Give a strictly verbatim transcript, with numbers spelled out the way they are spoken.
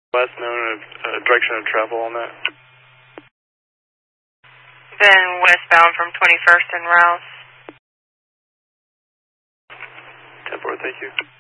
Last known uh, direction of travel on that. Then westbound from twenty-first and Rouse. ten four, thank you.